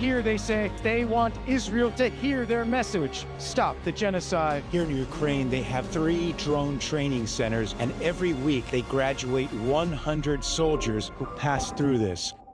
here they say they want Israel to hear their message. Stop the genocide. Here in Ukraine, they have 3 drone training centers, and every week they graduate 100 soldiers who pass through this.